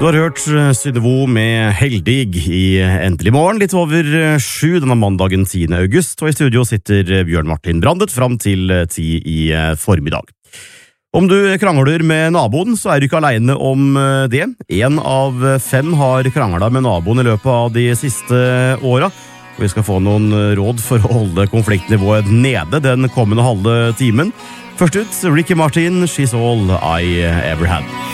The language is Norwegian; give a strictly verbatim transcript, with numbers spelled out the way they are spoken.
Du har hørt Synnøve med Heldig i Endelig morgen, litt over sju denne mandagen tiende august, og i studio sitter Bjørn Martin Brandet fram til ti i formiddag. Om du krangler med naboen, så er du ikke alene om det. En av fem har kranglet med naboen i løpet av de siste åra. Vi skal få noen råd for å holde konfliktnivået nede den kommende halve timen. Først ut, Ricky Martin, She's All I Ever Had.